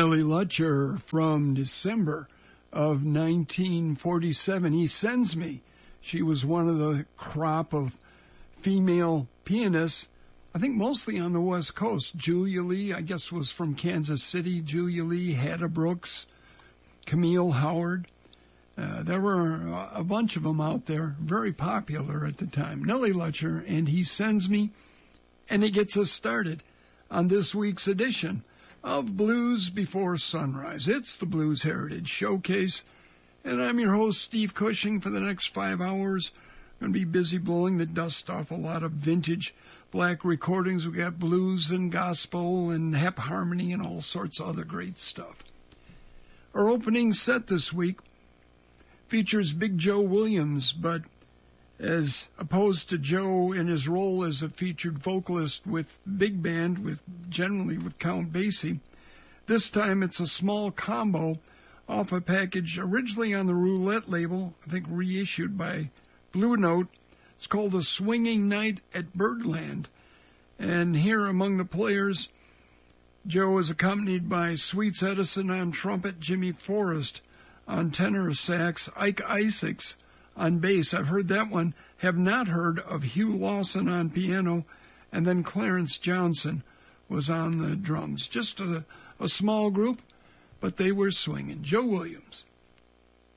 Nellie Lutcher from December of 1947. He Sends Me. She was one of the crop of female pianists, I think mostly on the West Coast. Julia Lee, I guess, was from Kansas City. Julia Lee, Hedda Brooks, Camille Howard. There were a bunch of them out there, very popular at the time. Nellie Lutcher and He Sends Me. And it gets us started on this week's edition of Blues Before Sunrise. It's the Blues Heritage Showcase, and I'm your host, Steve Cushing, for the next 5 hours. I'm going to be busy blowing the dust off a lot of vintage black recordings. We got blues and gospel and hep harmony and all sorts of other great stuff. Our opening set this week features Big Joe Williams, but as opposed to Joe in his role as a featured vocalist with big band, generally with Count Basie. This time it's a small combo off a package originally on the Roulette label, I think reissued by Blue Note. It's called A Swinging Night at Birdland. And here among the players, Joe is accompanied by Sweets Edison on trumpet, Jimmy Forrest on tenor sax, Ike Isaacs on bass. I've heard that one. Have not heard of Hugh Lawson on piano. And then Clarence Johnson was on the drums. Just a small group, but they were swinging. Joe Williams.